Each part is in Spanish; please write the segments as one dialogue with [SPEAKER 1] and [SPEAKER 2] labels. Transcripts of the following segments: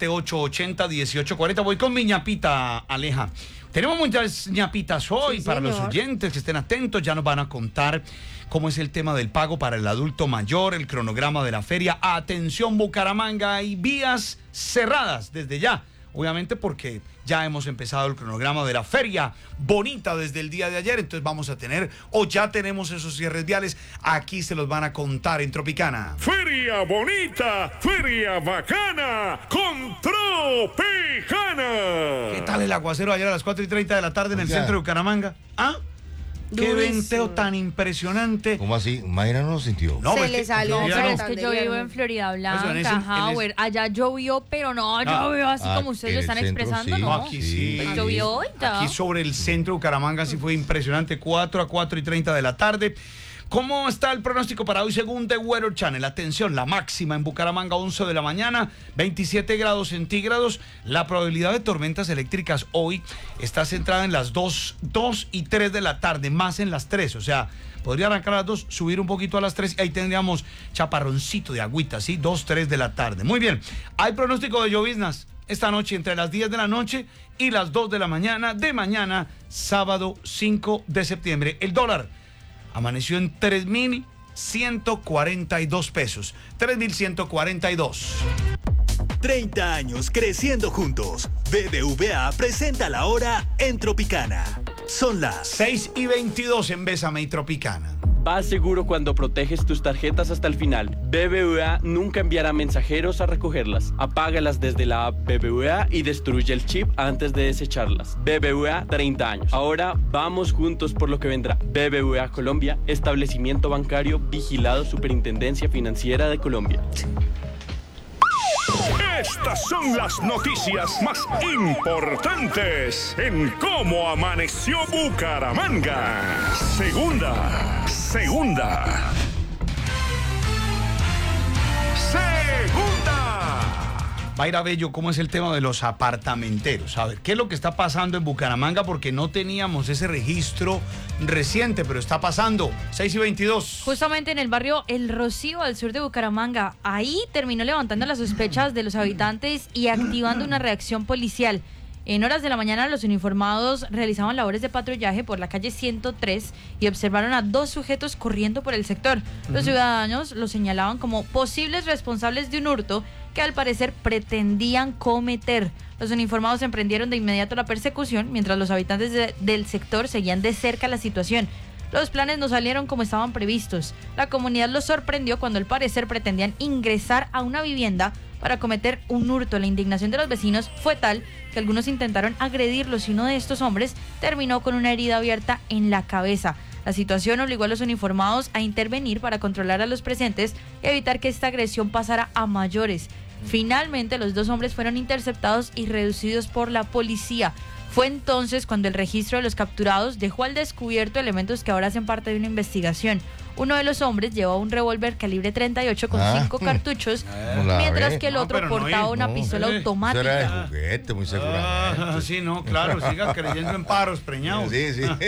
[SPEAKER 1] 317-880-1840. Voy con mi ñapita, Aleja. Tenemos muchas ñapitas hoy, sí, para los oyentes que estén atentos. Ya nos van a contar cómo es el tema del pago para el adulto mayor, el cronograma de la feria. Atención, Bucaramanga, hay vías cerradas desde ya. Obviamente porque ya hemos empezado el cronograma de la feria bonita desde el día de ayer. Entonces vamos a tener, o ya tenemos esos cierres viales. Aquí se los van a contar en Tropicana.
[SPEAKER 2] Feria bonita, feria bacana, con Tropicana.
[SPEAKER 1] ¿Qué tal el aguacero ayer a las 4:30 de la tarde en el centro de Bucaramanga? ¿Ah? ¡Qué venteo tan impresionante!
[SPEAKER 3] ¿Cómo así? Mayra no lo sintió.
[SPEAKER 4] No, se le salió. No, pero es que yo vivo en Florida Blanca, Howard. Allá llovió, pero no llovió así como ustedes lo están expresando,
[SPEAKER 3] sí.
[SPEAKER 4] ¿no?
[SPEAKER 1] Aquí sí.
[SPEAKER 4] Pues llovió hoy ya.
[SPEAKER 1] Aquí sobre el centro de Bucaramanga sí fue impresionante, 4 a 4:30 de la tarde. ¿Cómo está el pronóstico para hoy según The Weather Channel? Atención, la máxima en Bucaramanga 11 de la mañana, 27 grados centígrados. La probabilidad de tormentas eléctricas hoy está centrada en las 2 y 3 de la tarde, más en las 3. O sea, podría arrancar a las 2, subir un poquito a las 3 y ahí tendríamos chaparroncito de agüita, ¿sí? 2, 3 de la tarde. Muy bien, hay pronóstico de lloviznas esta noche entre las 10 de la noche y las 2 de la mañana de mañana, sábado 5 de septiembre. El dólar amaneció en 3.142 pesos. 3.142.
[SPEAKER 5] 30 años creciendo juntos. BBVA presenta la hora en Tropicana. Son las
[SPEAKER 1] 6:22 en Bésame y Tropicana.
[SPEAKER 6] Vas seguro cuando proteges tus tarjetas hasta el final. BBVA nunca enviará mensajeros a recogerlas. Apágalas desde la app BBVA y destruye el chip antes de desecharlas. BBVA 30 años. Ahora vamos juntos por lo que vendrá. BBVA Colombia, establecimiento bancario vigilado Superintendencia Financiera de Colombia.
[SPEAKER 2] Estas son las noticias más importantes en cómo amaneció Bucaramanga. Segunda.
[SPEAKER 1] Mayra Bello, ¿cómo es el tema de los apartamenteros? A ver, ¿qué es lo que está pasando en Bucaramanga? Porque no teníamos ese registro reciente, pero está pasando. 6:22.
[SPEAKER 4] Justamente en el barrio El Rocío, al sur de Bucaramanga. Ahí terminó levantando las sospechas de los habitantes y activando una reacción policial. En horas de la mañana, los uniformados realizaban labores de patrullaje por la calle 103 y observaron a 2 sujetos corriendo por el sector. Los ciudadanos los señalaban como posibles responsables de un hurto que al parecer pretendían cometer. Los uniformados emprendieron de inmediato la persecución, mientras los habitantes del sector seguían de cerca la situación. Los planes no salieron como estaban previstos. La comunidad los sorprendió cuando al parecer pretendían ingresar a una vivienda para cometer un hurto. La indignación de los vecinos fue tal que algunos intentaron agredirlos y uno de estos hombres terminó con una herida abierta en la cabeza. La situación obligó a los uniformados a intervenir para controlar a los presentes y evitar que esta agresión pasara a mayores. Finalmente, los 2 hombres fueron interceptados y reducidos por la policía. Fue entonces cuando el registro de los capturados dejó al descubierto elementos que ahora hacen parte de una investigación. Uno de los hombres llevaba un revólver calibre 38 con 5 cartuchos, mientras que el otro portaba una pistola automática.
[SPEAKER 3] Eso era de juguete, muy seguramente.
[SPEAKER 1] Sí, no, claro, siga creyendo en paros preñados.
[SPEAKER 3] Sí.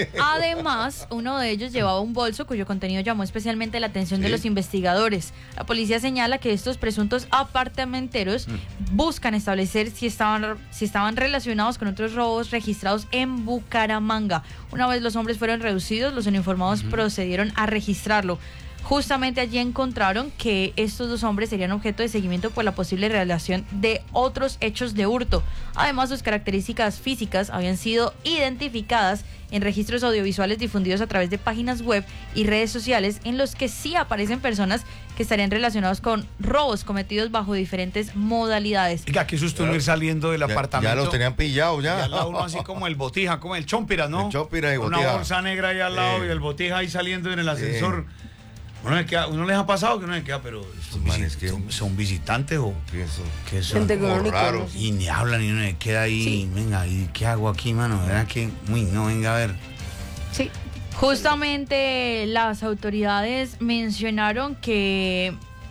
[SPEAKER 4] Además, uno de ellos llevaba un bolso cuyo contenido llamó especialmente la atención de los investigadores. La policía señala que estos presuntos apartamenteros buscan establecer si estaban relacionados con otros robos registrados en Bucaramanga. Una vez los hombres fueron reducidos, los uniformados procedieron a registrarlo. Justamente allí encontraron que estos 2 hombres serían objeto de seguimiento por la posible realización de otros hechos de hurto. Además, sus características físicas habían sido identificadas en registros audiovisuales difundidos a través de páginas web y redes sociales en los que sí aparecen personas que estarían relacionados con robos cometidos bajo diferentes modalidades.
[SPEAKER 1] Oiga, qué susto no ir saliendo del apartamento.
[SPEAKER 3] Ya los tenían pillados ya.
[SPEAKER 1] Y al lado uno así como el botija, como el chompiras, ¿no?
[SPEAKER 3] El chompiras y botija.
[SPEAKER 1] Una bolsa negra ahí al lado y el botija ahí saliendo en el ascensor. Uno les ha pasado que uno le queda, pero son visitantes o qué son.
[SPEAKER 3] Raros.
[SPEAKER 1] Y ni hablan y uno le queda ahí, sí. Venga, ¿y qué hago aquí, mano? ¿Verdad que? No, venga a ver.
[SPEAKER 4] Sí. Justamente las autoridades mencionaron que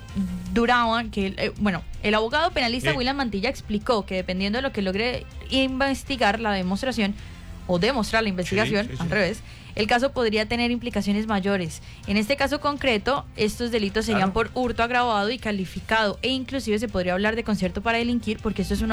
[SPEAKER 4] el abogado penalista William Mantilla explicó que dependiendo de lo que logre investigar la demostración o demostrar la investigación, al revés, el caso podría tener implicaciones mayores. En este caso concreto, estos delitos serían por hurto agravado y calificado, e inclusive se podría hablar de concierto para delinquir, porque esto es una